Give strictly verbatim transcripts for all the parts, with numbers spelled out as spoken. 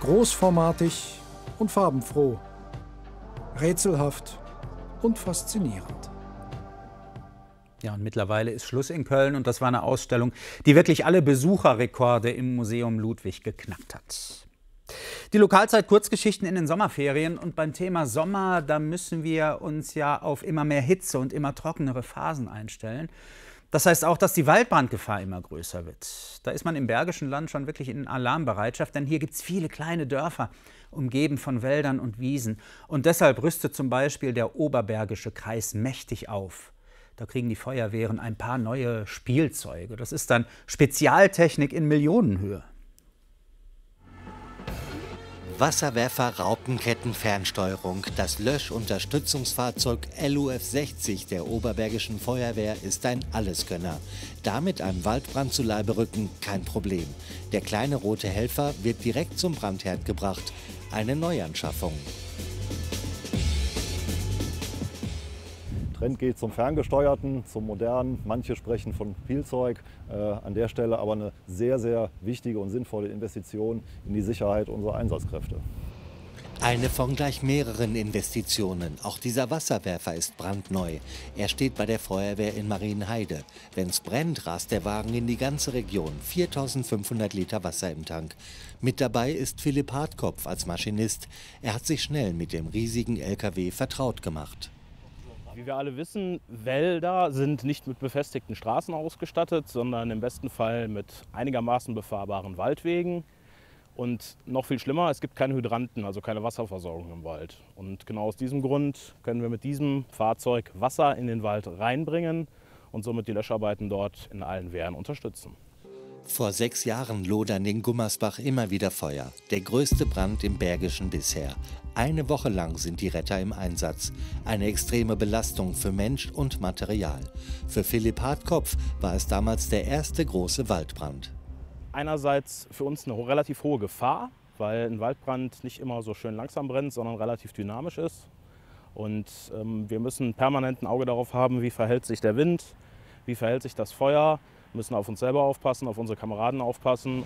Großformatig und farbenfroh. Rätselhaft und faszinierend. Ja, und mittlerweile ist Schluss in Köln und das war eine Ausstellung, die wirklich alle Besucherrekorde im Museum Ludwig geknackt hat. Die Lokalzeit Kurzgeschichten in den Sommerferien und beim Thema Sommer, da müssen wir uns ja auf immer mehr Hitze und immer trockenere Phasen einstellen. Das heißt auch, dass die Waldbrandgefahr immer größer wird. Da ist man im Bergischen Land schon wirklich in Alarmbereitschaft, denn hier gibt es viele kleine Dörfer, umgeben von Wäldern und Wiesen. Und deshalb rüstet zum Beispiel der Oberbergische Kreis mächtig auf. Da kriegen die Feuerwehren ein paar neue Spielzeuge. Das ist dann Spezialtechnik in Millionenhöhe. Wasserwerfer-Raupenkettenfernsteuerung. Das Löschunterstützungsfahrzeug L U F sechzig der Oberbergischen Feuerwehr ist ein Alleskönner. Damit einem Waldbrand zu Leibe rücken, kein Problem. Der kleine rote Helfer wird direkt zum Brandherd gebracht. Eine Neuanschaffung. Trend geht zum Ferngesteuerten, zum Modernen. Manche sprechen von Spielzeug. Äh, an der Stelle aber eine sehr, sehr wichtige und sinnvolle Investition in die Sicherheit unserer Einsatzkräfte. Eine von gleich mehreren Investitionen. Auch dieser Wasserwerfer ist brandneu. Er steht bei der Feuerwehr in Marienheide. Wenn's brennt, rast der Wagen in die ganze Region. viertausendfünfhundert Liter Wasser im Tank. Mit dabei ist Philipp Hartkopf als Maschinist. Er hat sich schnell mit dem riesigen L K W vertraut gemacht. Wie wir alle wissen, Wälder sind nicht mit befestigten Straßen ausgestattet, sondern im besten Fall mit einigermaßen befahrbaren Waldwegen. Und noch viel schlimmer, es gibt keine Hydranten, also keine Wasserversorgung im Wald. Und genau aus diesem Grund können wir mit diesem Fahrzeug Wasser in den Wald reinbringen und somit die Löscharbeiten dort in allen Wehren unterstützen. Vor sechs Jahren lodern in Gummersbach immer wieder Feuer. Der größte Brand im Bergischen bisher. Eine Woche lang sind die Retter im Einsatz. Eine extreme Belastung für Mensch und Material. Für Philipp Hartkopf war es damals der erste große Waldbrand. Einerseits für uns eine relativ hohe Gefahr, weil ein Waldbrand nicht immer so schön langsam brennt, sondern relativ dynamisch ist. Und ähm, wir müssen permanent ein Auge darauf haben, wie verhält sich der Wind, wie verhält sich das Feuer. Wir müssen auf uns selber aufpassen, auf unsere Kameraden aufpassen.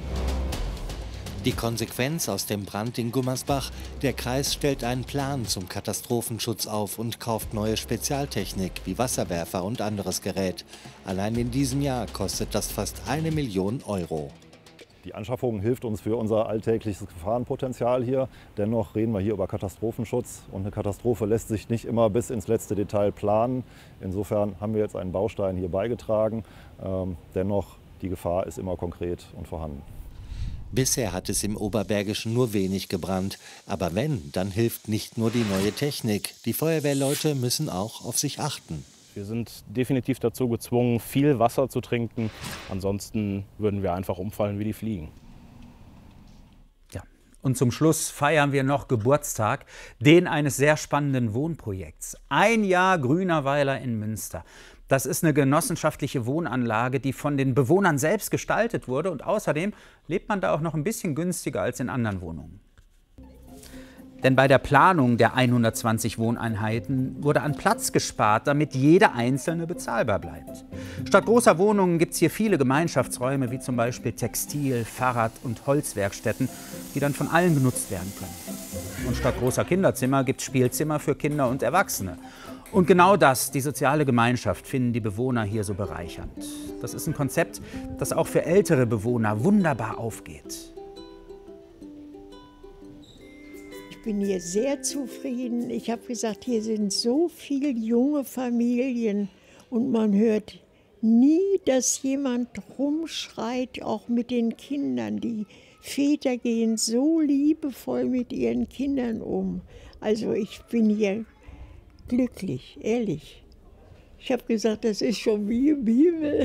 Die Konsequenz aus dem Brand in Gummersbach: Der Kreis stellt einen Plan zum Katastrophenschutz auf und kauft neue Spezialtechnik wie Wasserwerfer und anderes Gerät. Allein in diesem Jahr kostet das fast eine Million Euro. Die Anschaffung hilft uns für unser alltägliches Gefahrenpotenzial hier. Dennoch reden wir hier über Katastrophenschutz und eine Katastrophe lässt sich nicht immer bis ins letzte Detail planen. Insofern haben wir jetzt einen Baustein hier beigetragen. Ähm, dennoch, die Gefahr ist immer konkret und vorhanden. Bisher hat es im Oberbergischen nur wenig gebrannt. Aber wenn, dann hilft nicht nur die neue Technik. Die Feuerwehrleute müssen auch auf sich achten. Wir sind definitiv dazu gezwungen, viel Wasser zu trinken. Ansonsten würden wir einfach umfallen wie die Fliegen. Ja. Und zum Schluss feiern wir noch Geburtstag, den eines sehr spannenden Wohnprojekts. Ein Jahr Grünerweiler in Münster. Das ist eine genossenschaftliche Wohnanlage, die von den Bewohnern selbst gestaltet wurde. Und außerdem lebt man da auch noch ein bisschen günstiger als in anderen Wohnungen. Denn bei der Planung der hundertzwanzig Wohneinheiten wurde an Platz gespart, damit jede einzelne bezahlbar bleibt. Statt großer Wohnungen gibt es hier viele Gemeinschaftsräume, wie zum Beispiel Textil-, Fahrrad- und Holzwerkstätten, die dann von allen genutzt werden können. Und statt großer Kinderzimmer gibt es Spielzimmer für Kinder und Erwachsene. Und genau das, die soziale Gemeinschaft, finden die Bewohner hier so bereichernd. Das ist ein Konzept, das auch für ältere Bewohner wunderbar aufgeht. Ich bin hier sehr zufrieden. Ich habe gesagt, hier sind so viele junge Familien und man hört nie, dass jemand rumschreit, auch mit den Kindern. Die Väter gehen so liebevoll mit ihren Kindern um. Also ich bin hier glücklich, ehrlich. Ich habe gesagt, das ist schon wie im Himmel.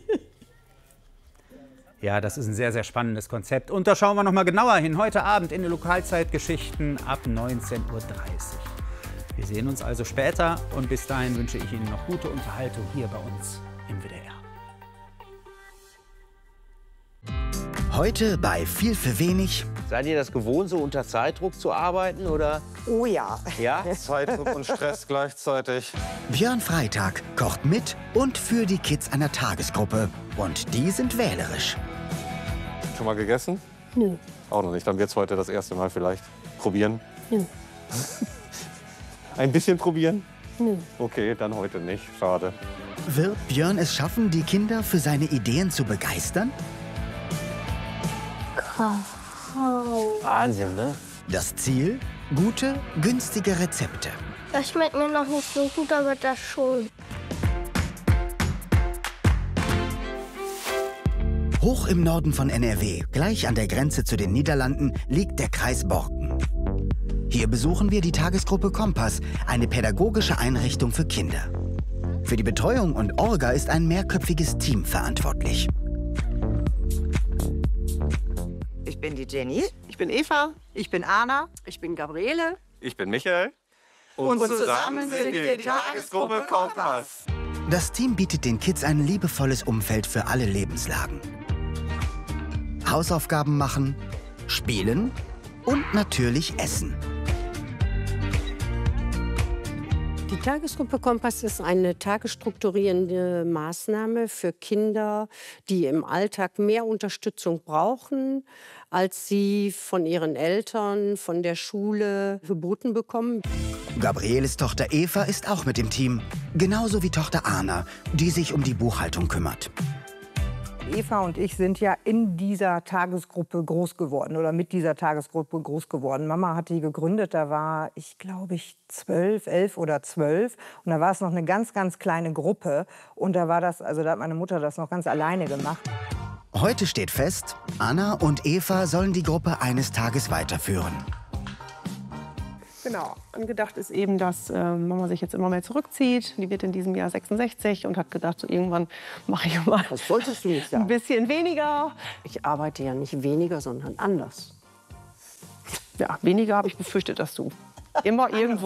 Ja, das ist ein sehr, sehr spannendes Konzept. Und da schauen wir noch mal genauer hin. Heute Abend in den Lokalzeitgeschichten ab neunzehn Uhr dreißig. Wir sehen uns also später und bis dahin wünsche ich Ihnen noch gute Unterhaltung hier bei uns im W D R. Heute bei Viel für wenig. Seid ihr das gewohnt, so unter Zeitdruck zu arbeiten, oder? Oh ja. Ja? Zeitdruck und Stress gleichzeitig. Björn Freitag kocht mit und für die Kids einer Tagesgruppe. Und die sind wählerisch. Schon mal gegessen? Nö. Auch noch nicht. Dann wird es heute das erste Mal vielleicht probieren. Nö. Ein bisschen probieren? Nö. Okay, dann heute nicht. Schade. Wird Björn es schaffen, die Kinder für seine Ideen zu begeistern? Wahnsinn, ne? Das Ziel? Gute, günstige Rezepte. Das schmeckt mir noch nicht so gut, aber das schon. Hoch im Norden von N R W, gleich an der Grenze zu den Niederlanden, liegt der Kreis Borken. Hier besuchen wir die Tagesgruppe Kompass, eine pädagogische Einrichtung für Kinder. Für die Betreuung und Orga ist ein mehrköpfiges Team verantwortlich. Ich bin die Jenny. Ich bin Eva. Ich bin Anna. Ich bin Gabriele. Ich bin Michael. Und, und zusammen sind wir die Tagesgruppe Kompass. Das Team bietet den Kids ein liebevolles Umfeld für alle Lebenslagen. Hausaufgaben machen, spielen und natürlich essen. Die Tagesgruppe Kompass ist eine tagesstrukturierende Maßnahme für Kinder, die im Alltag mehr Unterstützung brauchen, als sie von ihren Eltern, von der Schule geboten bekommen. Gabrieles Tochter Eva ist auch mit im Team, genauso wie Tochter Anna, die sich um die Buchhaltung kümmert. Eva und ich sind ja in dieser Tagesgruppe groß geworden oder mit dieser Tagesgruppe groß geworden. Mama hat die gegründet, da war ich, glaube ich, zwölf, elf oder zwölf. Und da war es noch eine ganz, ganz kleine Gruppe. Und da war das, also da hat meine Mutter das noch ganz alleine gemacht. Heute steht fest, Anna und Eva sollen die Gruppe eines Tages weiterführen. Genau. Angedacht ist eben, dass äh, Mama sich jetzt immer mehr zurückzieht. Die wird in diesem Jahr sechsundsechzig und hat gedacht, so irgendwann mache ich mal Das solltest du nicht sagen. ein bisschen weniger. Ich arbeite ja nicht weniger, sondern anders. Ja, weniger habe ich befürchtet, dass du immer irgendwo